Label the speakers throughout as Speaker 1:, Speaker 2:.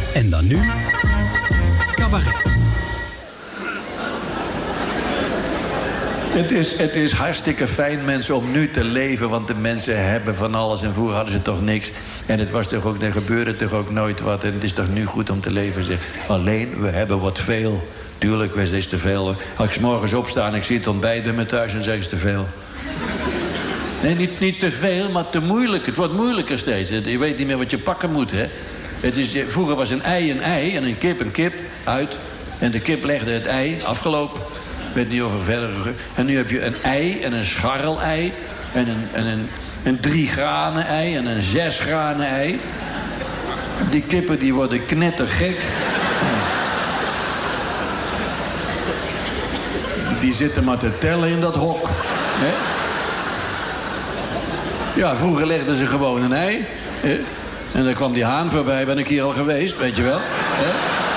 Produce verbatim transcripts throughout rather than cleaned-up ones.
Speaker 1: En dan nu... Cabaret.
Speaker 2: Het is, het is hartstikke fijn, mensen, om nu te leven. Want de mensen hebben van alles en vroeger hadden ze toch niks. En het was toch ook, er gebeurde toch ook nooit wat. En het is toch nu goed om te leven, zeg. Alleen, we hebben wat veel. Tuurlijk, het is te veel. Als ik 's morgens opsta en ik zie het ontbijt bij me thuis, dan zeg ik, het is te veel. Nee, niet, niet te veel, maar te moeilijk. Het wordt moeilijker steeds. Je weet niet meer wat je pakken moet, hè. Het is, vroeger was een ei een ei en een kip een kip, uit. En de kip legde het ei, afgelopen. Ik weet niet of er verder... En nu heb je een ei en een scharrel-ei... en een, en een, een drie-granen-ei en een zes-granen-ei. Die kippen die worden knettergek. Die zitten maar te tellen in dat hok. Hè? Ja, vroeger legden ze gewoon een ei. Hè? En dan kwam die haan voorbij, ben ik hier al geweest, weet je wel. Hè?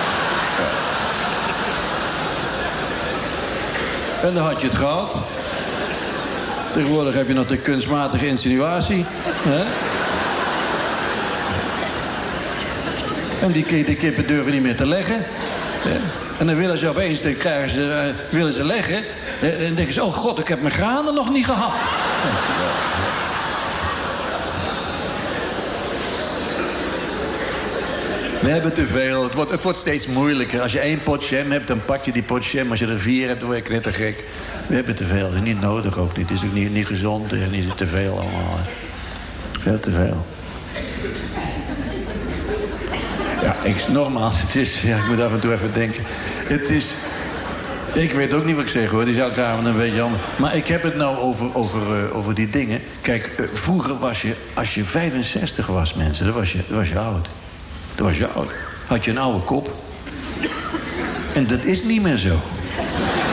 Speaker 2: En dan had je het gehad. Tegenwoordig heb je nog de kunstmatige insinuatie. Hè? En die, die kippen durven niet meer te leggen. Hè? En dan willen ze opeens, dan krijgen ze, uh, willen ze leggen. En dan denken ze, oh god, ik heb mijn granen nog niet gehad. We hebben te veel. Het wordt, het wordt steeds moeilijker. Als je één pot jam hebt, dan pak je die pot jam. Als je er vier hebt, dan word je knettergek. We hebben te veel. Dat is niet nodig ook niet. Het is ook niet, niet gezond. Het is niet te veel allemaal. Veel te veel. Ja, ik, nogmaals, het is... Ja, ik moet af en toe even denken. Het is... Ik weet ook niet wat ik zeg, hoor. Die zou elkaar een beetje anders. Maar ik heb het nou over, over, uh, over die dingen. Kijk, uh, vroeger was je... Als je vijfenzestig was, mensen, dan was je, dan was je oud. Dat was je oud. Had je een oude kop. En dat is niet meer zo.